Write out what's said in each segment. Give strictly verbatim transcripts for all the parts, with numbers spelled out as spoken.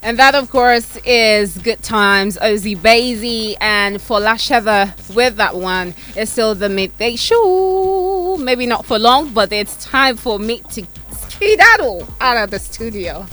And that, of course, is Good Times, Ozzy Basie, and for Lasheva with that one. It's still the midday show. Maybe not for long, but it's time for me to skedaddle out of the studio.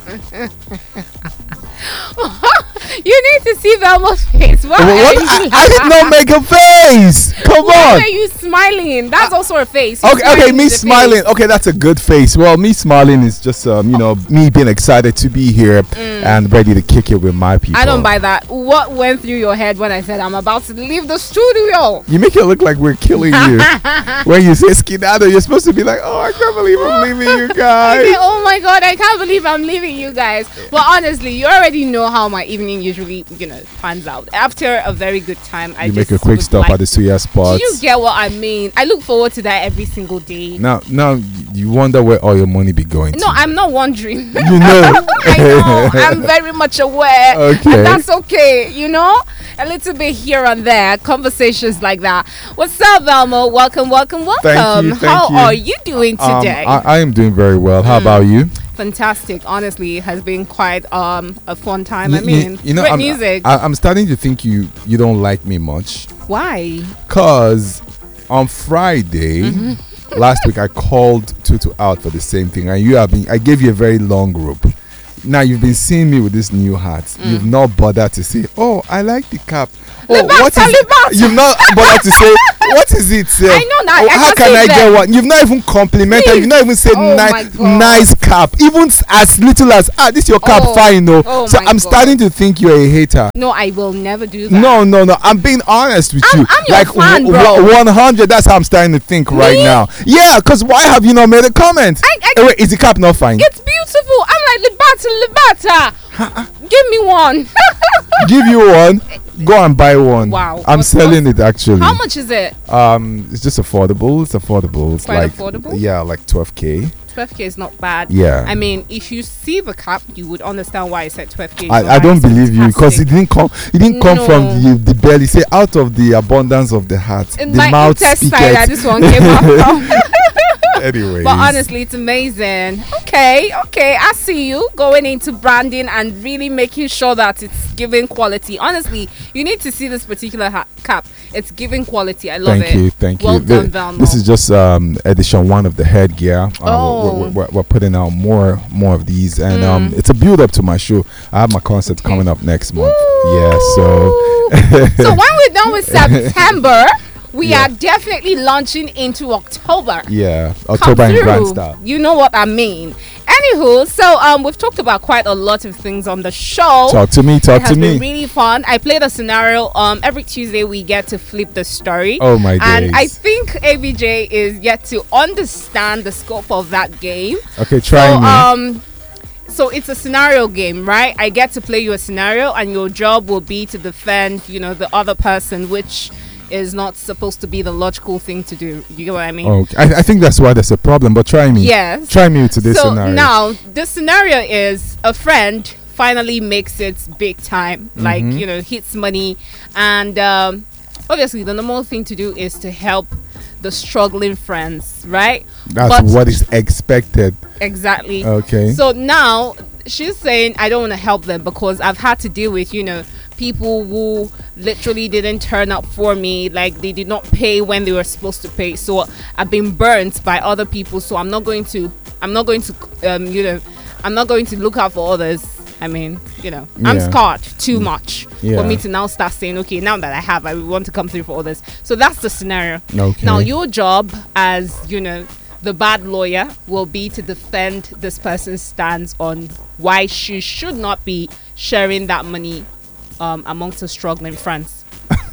You need to see Velma's face. What? What? I, I did not make a face. Come Why on. are you smiling? That's uh, also a face. You're okay, okay, me smiling. Face. Okay, that's a good face. Well, me smiling is just, um, you know, me being excited to be here mm. and ready to kick it with my people. I don't buy that. What went through your head when I said I'm about to leave the studio? You make it look like we're killing you. When you say skedaddle, you're supposed to be like, oh, I can't believe I'm leaving you guys. Okay, oh my God, I can't believe I'm leaving you guys. But honestly, you already know how my evening usually, you know, pans out. After a very good time, I you just make a quick stop like, at the suya spot. Do you get what I mean? I look forward to that every single day. Now, now you wonder where all your money be going. No, to. I'm not wondering. You know, I know. I'm very much aware, okay. and that's okay. You know, a little bit here and there, conversations like that. What's up, Velma? Welcome, welcome, welcome. Thank you, thank How you. are you doing today? Um, I, I am doing very well. How mm. about you? Fantastic. Honestly, it has been quite um a fun time. You, I mean, you, you know, great I'm, music. I, I'm starting to think you you don't like me much. Why? Cause on Friday mm-hmm. last week I called Tutu out for the same thing, and you have been. I gave you a very long rope. Now you've been seeing me with this new hat. Mm. You've not bothered to say, "Oh, I like the cap." Oh, Libata, what is? Libata. You've not bothered to say, "What is it?" Sir? I know that. Oh, I how can I them. get one? You've not even complimented. Please. You've not even said oh nice, nice cap. Even as little as ah, this your cap, oh. fine, no. Oh so I'm God. starting to think you're a hater. No, I will never do that. No, no, no. I'm being honest with I'm, you. I'm your like fan, w- bro. w- one hundred. That's how I'm starting to think Me? right now. Yeah, because why have you not made a comment? I, I, hey, wait, is the cap not fine? It's beautiful. I'm like Libata, Libata. Give me one. Give you one. Go and buy one. Wow. I'm what's, selling what's, it actually. How much is it? Um, it's just affordable. It's affordable. It's Quite like affordable? Yeah, like twelve K. twelve K is not bad. Yeah. I mean, if you see the cap, you would understand why I said twelve K. I, I don't believe you because it didn't come. It didn't come no. from the, the belly. Say out of the abundance of the heart, In the my mouth intestine, speaketh. that this one came out from. Anyways. But honestly, it's amazing. Okay, okay, I see you going into branding and really making sure that it's giving quality. Honestly, you need to see this particular ha- cap. It's giving quality. I love thank it. you, thank well you. Well done, the, Velma. This is just um, edition one of the headgear. Uh, oh. we're, we're, we're putting out more, more of these, and mm. um, it's a build up to my show. I have my concert okay. coming up next month. Woo! Yeah, so. So when we're done with September. We yeah. are definitely launching into October. Yeah, October in grand style. You know what I mean. Anywho, so um, we've talked about quite a lot of things on the show. Talk to me, talk it to me. It's been really fun. I played a scenario. Um, every Tuesday we get to flip the story. Oh my days. And I think A B J is yet to understand the scope of that game. Okay, try so, me. Um, So it's a scenario game, right? I get to play you a scenario, and your job will be to defend, you know, the other person, which is not supposed to be the logical thing to do. You get what I mean? Okay. I, I think that's why there's a problem, but try me. Yes. Try me to this so scenario. Now, the scenario is a friend finally makes it big time, mm-hmm. like, you know, hits money. And um, obviously, the normal thing to do is to help the struggling friends, right? That's but what is expected. Exactly. Okay. So now she's saying, I don't want to help them because I've had to deal with, you know, people who literally didn't turn up for me, like they did not pay when they were supposed to pay. So I've been burnt by other people. So I'm not going to, I'm not going to, um, you know, I'm not going to look out for others. I mean, you know, yeah. I'm scarred too much yeah. for me to now start saying, okay, now that I have, I want to come through for others. So that's the scenario. Okay. Now your job as, you know, the bad lawyer will be to defend this person's stance on why she should not be sharing that money um, amongst her struggling friends.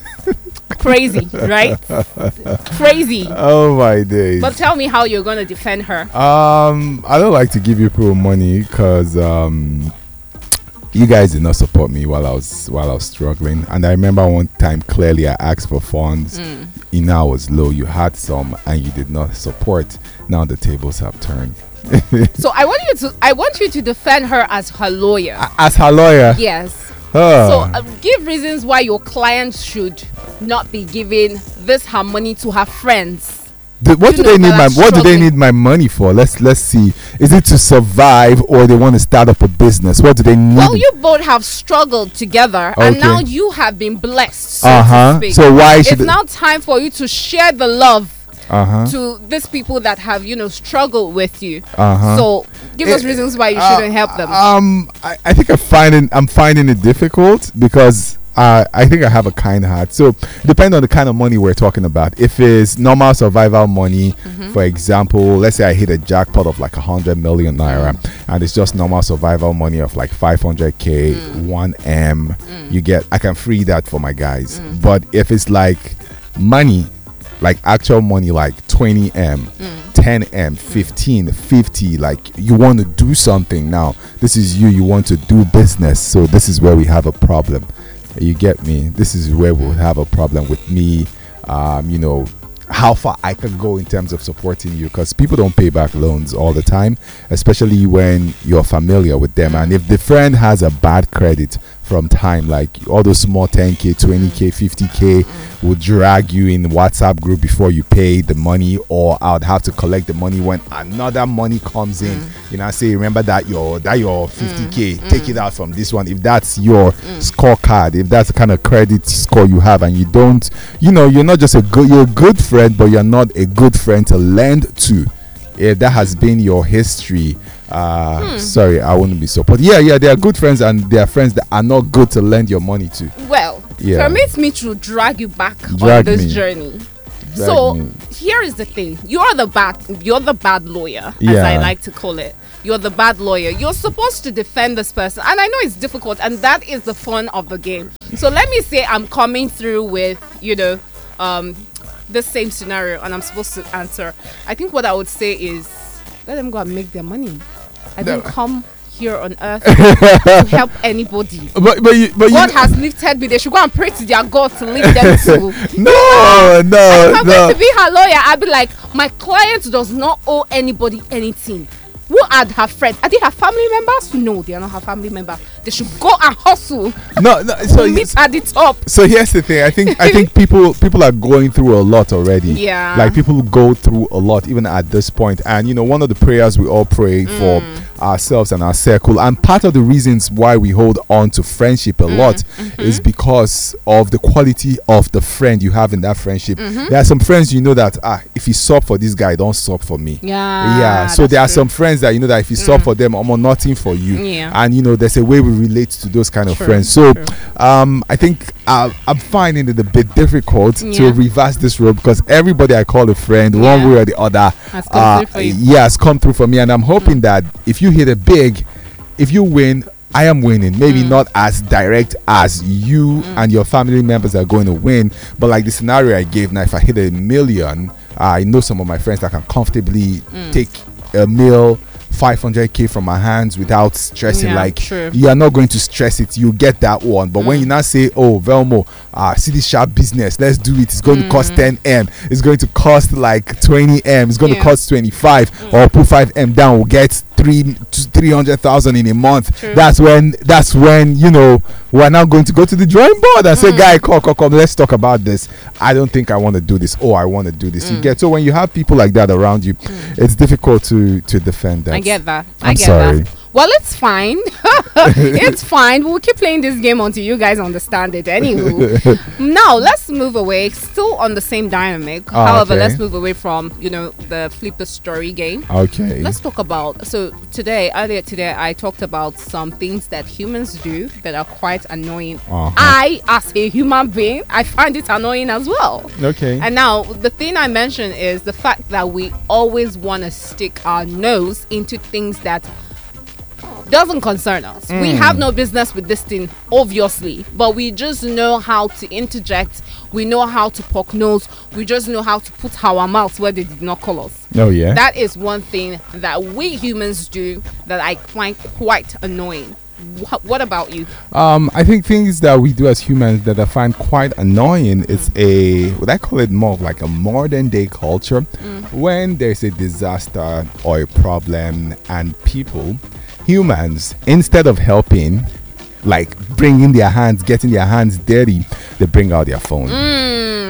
Crazy, right? Crazy. Oh my days. But tell me how you're going to defend her. Um, I don't like to give you people money because um, you guys did not support me while I was while I was struggling. And I remember one time clearly I asked for funds. Mm. You know, I was low. You had some, and you did not support. Now the tables have turned. So I want you to I want you to defend her as her lawyer. As her lawyer? Yes. Huh. So uh, give reasons why your client should not be giving this her money to her friends. The, what you do they know, need my that are What do they struggling. need my money for? Let's let's see. Is it to survive, or they want to start up a business? What do they need? Well, you both have struggled together, and Okay. now you have been blessed. So uh to huh. speak. So why should It's now time for you to share the love uh huh to these people that have, you know, struggled with you. uh huh? So give us Eh, reasons why you Uh, shouldn't help them. Um, I, I think I'm finding I'm finding it difficult because uh, I think I have a kind heart. So depending on the kind of money we're talking about. If it's normal survival money, Mm-hmm. for example, let's say I hit a jackpot of like a hundred million naira, and it's just normal survival money of like five hundred k, Mm. one m. You get I can free that for my guys. But if it's like money, like actual money, like twenty m, ten m, fifteen, fifty, like you want to do something now. This is you, you want to do business. So this is where we have a problem. You get me? This is where we'll have a problem with me, um, you know, how far I can go in terms of supporting you, because people don't pay back loans all the time, especially when you're familiar with them. And if the friend has a bad credit from time, like all those small ten k, twenty k, fifty k will drag you in WhatsApp group before you pay the money, or I'd have to collect the money when another money comes in. You know, I say, remember that your that your fifty k, take it out from this one. If that's your scorecard, if that's the kind of credit score you have, and you don't, you know, you're not just a good, you're a good friend, but you're not a good friend to lend to. If that has been your history, uh sorry, I wouldn't be so. But yeah, yeah, they are good friends, and they are friends that are not good to lend your money to. Well, Yeah. permit me to drag you back Drag on this me. journey. Drag so me. here is the thing: you're the bad, you're the bad lawyer, as Yeah. I like to call it. You're the bad lawyer. You're supposed to defend this person, and I know it's difficult, and that is the fun of the game. So let me say I'm coming through with, you know, um, the same scenario, and I'm supposed to answer. I think what I would say is, let them go and make their money. I No. didn't come here on earth to help anybody. But but you but God you has lifted me. They should go and pray to their God to lift them too. no no If I'm no. going to be her lawyer, I'd be like, my client does not owe anybody anything. Who are her friends? Are they her family members? No, they are not her family members. They should go and hustle. No, no. So, We'll meet at the top. so here's the thing. I think I think people people are going through a lot already. Yeah. Like people go through a lot even at this point. And you know, one of the prayers we all pray for ourselves and our circle, and part of the reasons why we hold on to friendship a lot is because of the quality of the friend you have in that friendship. There are some friends you know that ah, if you sub for this guy, don't sub for me. Yeah. Yeah, so that's there are true. some friends that you know that if you sub for them, I'm nothing for you. Yeah. And you know, there's a way we relate to those kind of True, friends. So, true. um, I think uh, I'm finding it a bit difficult to Yeah. reverse this role, because everybody I call a friend, Yeah. one way or the other, Has come uh, through for you. yeah, has come through for me. And I'm hoping that if you hit a big, if you win, I am winning. Maybe Mm. not as direct as you and your family members are going to win, but like the scenario I gave now, if I hit a million, I know some of my friends that can comfortably Mm. take a meal, five hundred k from my hands without stressing. Yeah, Like true. you are not going to stress it, you get that one. But when you now say, oh Velmo, uh see this sharp business, let's do it, it's going to cost ten m, it's going to cost like twenty m, it's going Yeah. to cost twenty-five, or put five m down, we'll get three to three hundred thousand in a month. True. That's when that's when you know we're now going to go to the drawing board and say, guy, come, come, come, let's talk about this. I don't think I want to do this. Oh, I want to do this. You get, so when you have people like that around you, it's difficult to to defend that. I get that. I I'm get sorry. that. Well, it's fine. It's fine. We'll keep playing this game until you guys understand it. Anywho, now let's move away. Still on the same dynamic. Oh, However, okay. let's move away from, you know, the flip the story game. Okay. Let's talk about, so today, earlier today, I talked about some things that humans do that are quite annoying. Uh-huh. I, as a human being, I find it annoying as well. Okay. And now, the thing I mentioned is the fact that we always want to stick our nose into things that doesn't concern us. We have no business with this thing, obviously, but we just know how to interject. We know how to poke nose. We just know how to put our mouths where they did not call us. Oh yeah. That is one thing that we humans do that I find quite annoying. Wh- what about you? Um, I think things that we do as humans that I find quite annoying is a, would I call it more of like a modern day culture, when there's a disaster or a problem and people, humans, instead of helping, like bringing their hands, getting their hands dirty, they bring out their phone.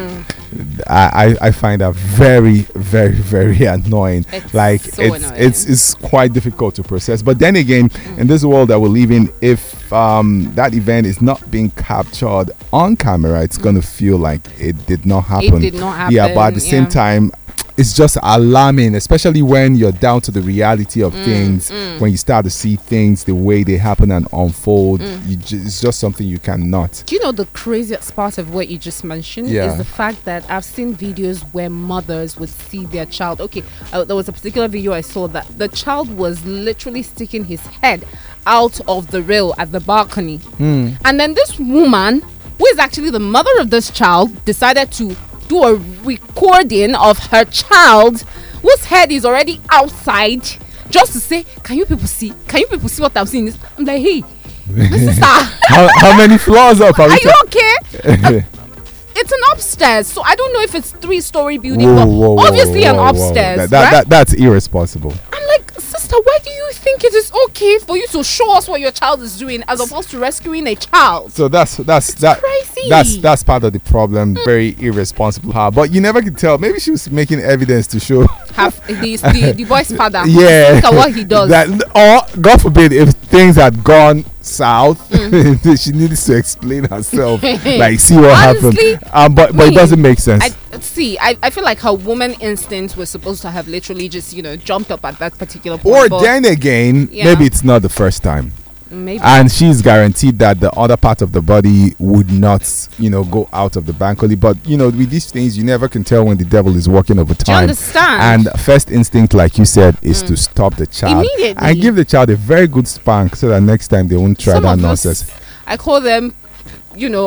I, I I find that very very very annoying. It's like so it's annoying. it's it's quite difficult to process. But then again, Mm. in this world that we live in, if um that event is not being captured on camera, it's gonna feel like it did not happen. It did not happen. Yeah, but at the same yeah. time, it's just alarming, especially when you're down to the reality of Mm, things. mm. When you start to see things the way they happen and unfold, Mm. you ju- it's just something you cannot. Do you know the craziest part of what you just mentioned Yeah. is the fact that I've seen videos where mothers would see their child. Okay, uh, there was a particular video I saw that the child was literally sticking his head out of the rail at the balcony. Hmm. And then this woman, who is actually the mother of this child, decided to do a recording of her child whose head is already outside, just to say, can you people see? Can you people see what I'm seeing? I'm like, hey, my sister, how, how many floors up are we are you ta- okay? It's an upstairs, so I don't know if it's three-story building, Whoa, but whoa, whoa, obviously whoa, an whoa, whoa. upstairs. That, that, right? that, that's irresponsible. I'm like, sister, why do you think it is okay for you to show us what your child is doing as opposed to rescuing a child? So that's that's that Crazy. that's that's part of the problem. Very irresponsible. Her, but you never can tell. Maybe she was making evidence to show. Have the, the, the boy's father. Yeah. Look at what he does. That, or God forbid, if things had gone south, Mm. she needs to explain herself. Like, see what Honestly, happened. Um, but but it me, doesn't make sense. I see. I, I feel like her woman instinct was supposed to have literally just, you know, jumped up at that particular point. or but then again, Yeah. maybe it's not the first time. maybe. And she's guaranteed that the other part of the body would not, you know, go out of the balcony. But you know, with these things, you never can tell when the devil is working over Do you time. understand? And first instinct, like you said, is to stop the child Immediately. and give the child a very good spank, so that next time they won't try Some that of us, nonsense. I call them, you know,